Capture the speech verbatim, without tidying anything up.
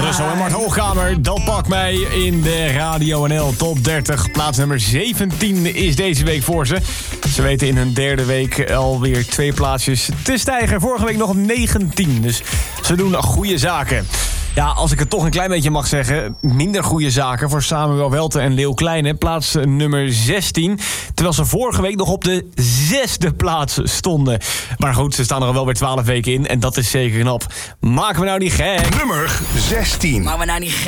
Russell en Mart Hoogkamer. Dat pakt mij in de Radio N L Top dertig. Plaats nummer zeventien is deze week voor ze. Ze weten in hun derde week alweer twee plaatsjes te stijgen. Vorige week nog op negentien, dus ze doen goede zaken. Ja, als ik het toch een klein beetje mag zeggen, minder goede zaken voor Samuel Welte en Leeuw Kleine. Plaats nummer zestien, terwijl ze vorige week nog op de zesde plaats stonden. Maar goed, ze staan er al wel weer twaalf weken in en dat is zeker knap. Maken we nou niet gek? Nummer zestien. Maken we nou niet gek?